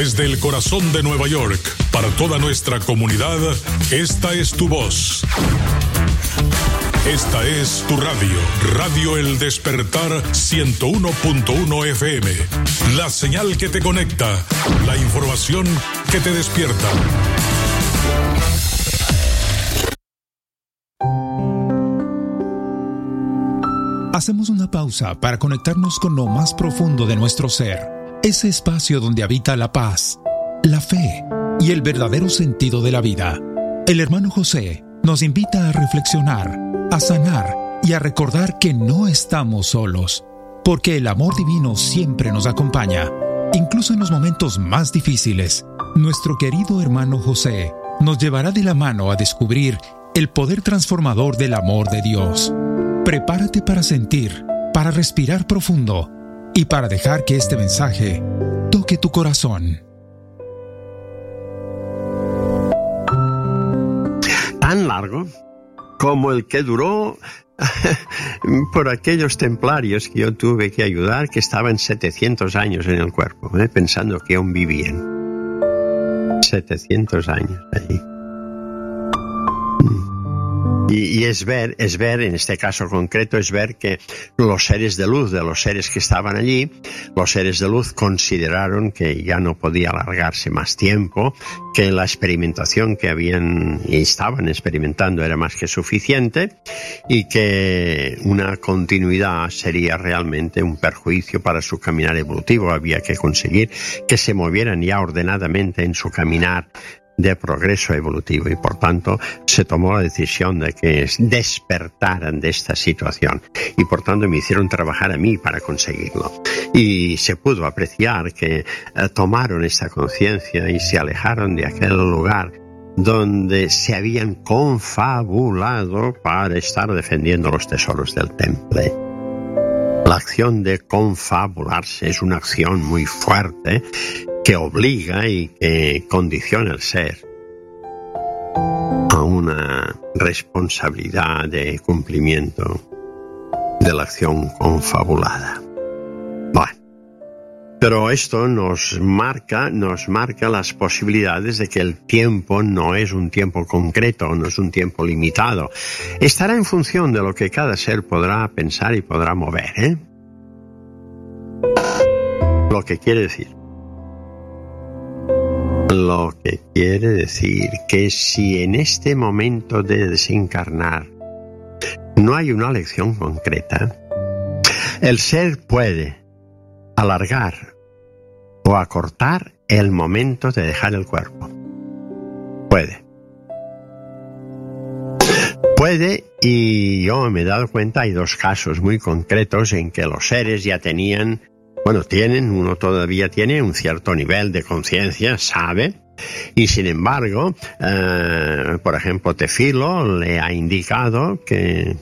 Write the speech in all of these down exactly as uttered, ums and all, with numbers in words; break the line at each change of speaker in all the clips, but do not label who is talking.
Desde el corazón de Nueva York, para toda nuestra comunidad, esta es tu voz. Esta es tu radio, Radio El Despertar ciento uno punto uno F M. La señal que te conecta, la información que te despierta.
Hacemos una pausa para conectarnos con lo más profundo de nuestro ser, ese espacio donde habita la paz, la fe y el verdadero sentido de la vida. El hermano José nos invita a reflexionar, a sanar y a recordar que no estamos solos, porque el amor divino siempre nos acompaña, incluso en los momentos más difíciles. Nuestro querido hermano José nos llevará de la mano a descubrir el poder transformador del amor de Dios. Prepárate para sentir, para respirar profundo y para dejar que este mensaje toque tu corazón.
Tan largo como el que duró por aquellos templarios que yo tuve que ayudar, que estaban setecientos años en el cuerpo, ¿eh? Pensando que aún vivían. setecientos años allí. Y, y es ver, es ver, en este caso concreto, es ver que los seres de luz, de los seres que estaban allí, los seres de luz consideraron que ya no podía alargarse más tiempo, que la experimentación que habían y estaban experimentando era más que suficiente y que una continuidad sería realmente un perjuicio para su caminar evolutivo. Había que conseguir que se movieran ya ordenadamente en su caminar de progreso evolutivo y por tanto se tomó la decisión de que despertaran de esta situación y por tanto me hicieron trabajar a mí para conseguirlo y se pudo apreciar que eh, tomaron esta conciencia y se alejaron de aquel lugar donde se habían confabulado para estar defendiendo los tesoros del temple. La acción de confabularse es una acción muy fuerte que obliga y que condiciona al ser a una responsabilidad de cumplimiento de la acción confabulada. Bueno, pero esto nos marca, nos marca las posibilidades de que el tiempo no es un tiempo concreto, no es un tiempo limitado. Estará en función de lo que cada ser podrá pensar y podrá mover, ¿eh? Lo que quiere decir Lo que quiere decir que si en este momento de desencarnar no hay una lección concreta, el ser puede alargar o acortar el momento de dejar el cuerpo. Puede. Puede, y yo me he dado cuenta, hay dos casos muy concretos en que los seres ya tenían Bueno, tienen, uno todavía tiene un cierto nivel de conciencia, sabe, y sin embargo, eh, por ejemplo, Tefilo le ha indicado que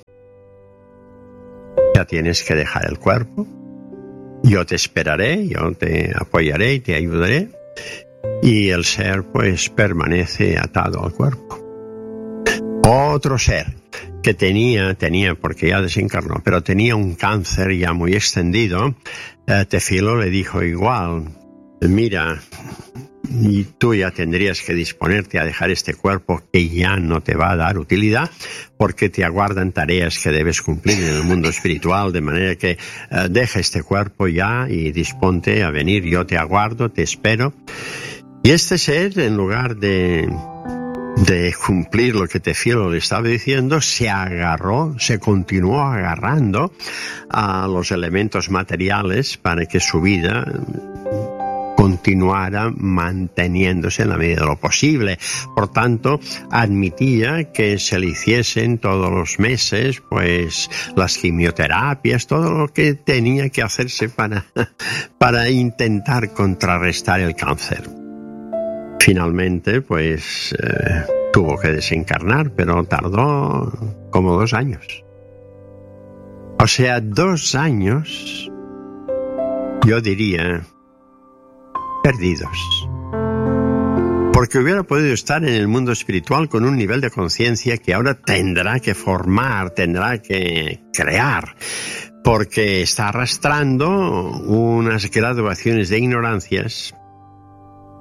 ya tienes que dejar el cuerpo, yo te esperaré, yo te apoyaré y te ayudaré, y el ser pues permanece atado al cuerpo. Otro ser que tenía, tenía porque ya desencarnó, pero tenía un cáncer ya muy extendido, eh, Tefilo le dijo igual, mira, y tú ya tendrías que disponerte a dejar este cuerpo que ya no te va a dar utilidad, porque te aguardan tareas que debes cumplir en el mundo espiritual, de manera que eh, deja este cuerpo ya y disponte a venir, yo te aguardo, te espero. Y este ser, en lugar de... de cumplir lo que Tefilo le estaba diciendo, se agarró, se continuó agarrando a los elementos materiales para que su vida continuara manteniéndose en la medida de lo posible. Por tanto, admitía que se le hiciesen todos los meses pues las quimioterapias, todo lo que tenía que hacerse para, para intentar contrarrestar el cáncer. Finalmente, pues, eh, tuvo que desencarnar, pero tardó como dos años. O sea, dos años, yo diría, perdidos. Porque hubiera podido estar en el mundo espiritual con un nivel de conciencia que ahora tendrá que formar, tendrá que crear, porque está arrastrando unas graduaciones de ignorancias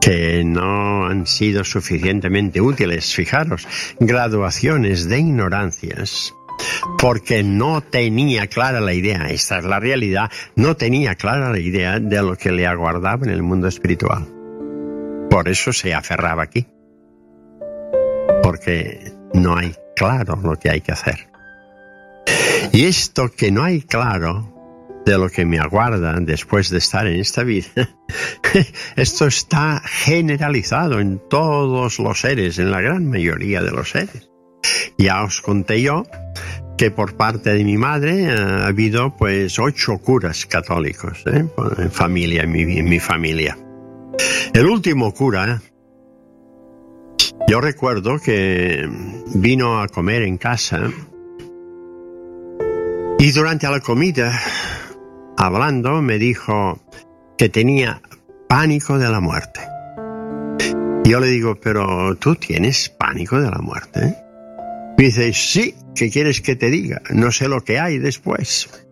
que no han sido suficientemente útiles. Fijaros, graduaciones de ignorancias, porque no tenía clara la idea, esta es la realidad, no tenía clara la idea de lo que le aguardaba en el mundo espiritual. Por eso se aferraba aquí, porque no hay claro lo que hay que hacer. Y esto que no hay claro de lo que me aguarda después de estar en esta vida, esto está generalizado en todos los seres, en la gran mayoría de los seres. Ya os conté yo que por parte de mi madre eh, ha habido pues ocho curas católicos ¿eh? en familia, en mi, en mi familia. El último cura, yo recuerdo que vino a comer en casa y durante la comida, hablando, me dijo que tenía pánico de la muerte. Yo le digo, pero ¿tú tienes pánico de la muerte? Me dice, sí, ¿qué quieres que te diga? No sé lo que hay después.